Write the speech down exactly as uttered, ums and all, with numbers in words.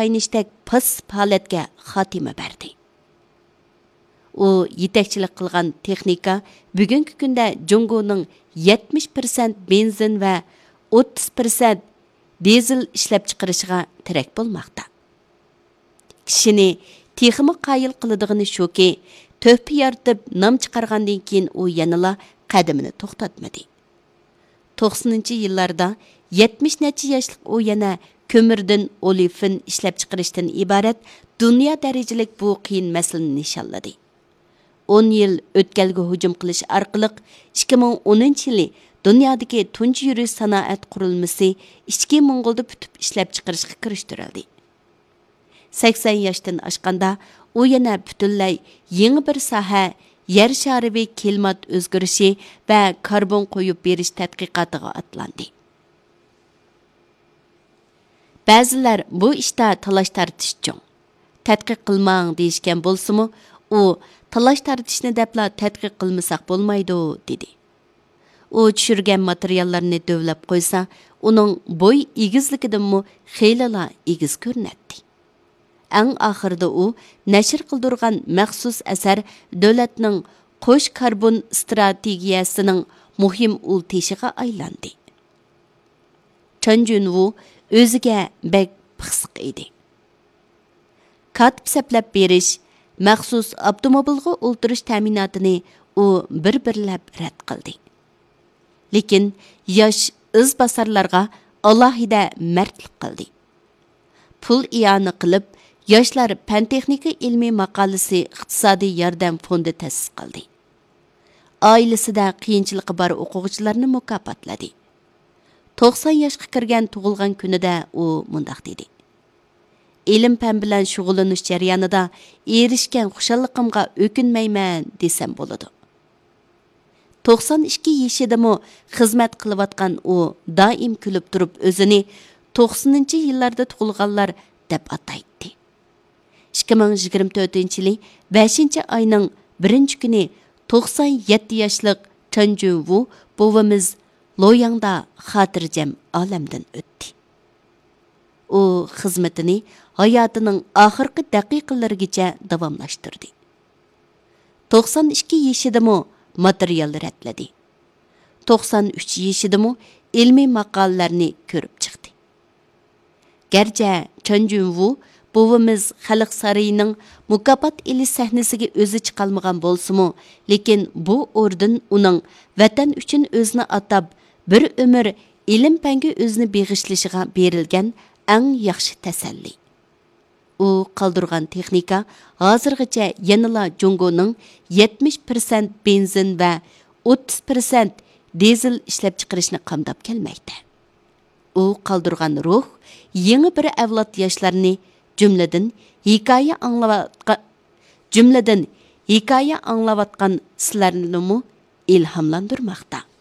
qaynışdek pasif holatga xotima berdi. U yetakchilik qilgan texnika bugungi kunda Jungoning yetmish foiz benzin va o'ttiz foiz dizel ishlab chiqarishiga tirak bo'lmoqda. Kishini texmi qayil qiladiğini shuki, töhfa yaratib nom chiqargandan keyin u yanala qadamini to'xtatmadi. to'qsoninchi yillarda yetmish necha yoshlik u yana ko'mirdan olefin ishlab chiqarishdan iborat dunyo darajalik bu qiyin masalani nishonladi. o'n yil o'tkalga hujum qilish orqali ikki ming o'ninchi yili dunyodagi tunji yurish sanoat qurilmasi ichki Mongolda putib ishlab chiqarishga kirishtirildi. sakson yoshdan oshganda u yana butunlay yangi bir soha yer shariviy klimat o'zgarishi va karbon qo'yib berish tadqiqotiga atlandi. Ba'zilar bu ishda talash tartish uchun tadqiq qilmang deyishgan bo'lsa-mu, u talash tartishni debla tadqiq qilmasak bo'lmaydi dedi. U tushirgan materiallarni dövlab qo'ysa, uning bo'y egizligidanmi xeylilar egiz ko'rinadi. Eng oxirida u nashr qildirgan maxsus asar davlatning qo'sh karbon strategiyasining muhim ultishiga aylandi. Chen Junwu o'ziga bek pixsiq edi. Katib saplab berish, maxsus avtomobilga o'ltirish ta'minotini u bir-birlab rad qildi. Lekin yosh izbosarlarga alohida mardlik qildi. Pul iyoni qilib, yoshlar fan texnika ilmiy maqolasi iqtisodiy yordam fondi ta'sis qildi. Oilasida qiyinchiligi bor o'quvchilarni mukofotladi. to'qson yoshga kirgan tug'ilgan kunida u mundaq dedi. Ilm fan bilan shug'ullanish jarayonida erishgan xushalligimga o'kinmayman desam bo'ladi. to'qson ikki yoshidami xizmat qilayotgan u doim kulib turib o'zini to'qsoninchi yillarda tug'ilganlar deb ataydi. ikki ming yigirma to'rtinchi yil beshinchi oyning birinchi kuni to'qson yetti yoshlik Chen Junwu buvimiz Loyangda xotirjam olamdan o'tdi. U xizmatini hayotining oxirgi daqiqalarigacha davomlashtirdi. to'qson ikki yoshidami material ratladi. to'qson uch yoshidami ilmiy maqolalarni ko'rib chiqdi. Garchi Chen Junwu buvimiz xalq saroyining mukofot ilish sahnasiga o'zi chiqalmagan bo'lsa-mu, lekin bu o'rin uning vatan uchun o'zini atab bir umr ilm fanga o'zini beg'ishlashiga berilgan eng yaxshi tasalli. U qoldirgan texnika hozirgacha yanala Jungoning yetmish foiz benzin va o'ttiz foiz dizel ishlab chiqarishni qamdab kelmoqda. U qoldirgan ruh yangi bir avlod yoshlarni jumladan hikoya anglayotgan jumladan hikoya anglayotgan sizlarni ilhomlantirmoqda.